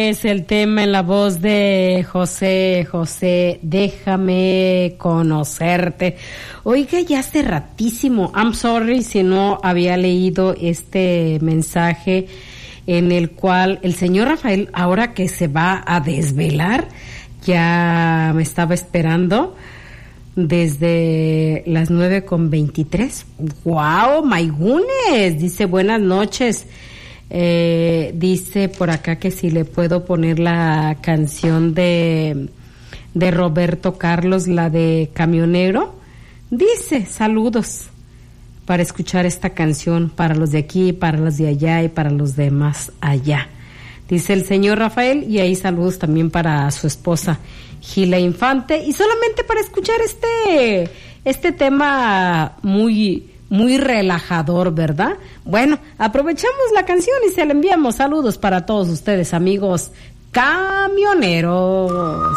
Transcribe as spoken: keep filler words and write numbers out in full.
Es el tema en la voz de José José, déjame conocerte. Oiga, ya hace ratísimo, I'm sorry si no había leído este mensaje en el cual el señor Rafael, ahora que se va a desvelar, ya me estaba esperando desde las nueve con veintitrés. ¡Wow, my goodness! Dice, buenas noches. Eh, dice por acá que si le puedo poner la canción de, de Roberto Carlos, la de Camionero. Dice, saludos para escuchar esta canción para los de aquí, para los de allá y para los demás allá. Dice el señor Rafael, y ahí saludos también para su esposa Gila Infante, y solamente para escuchar este, este tema muy, muy relajador, ¿verdad? Bueno, aprovechamos la canción y se la enviamos. Saludos para todos ustedes, amigos camioneros.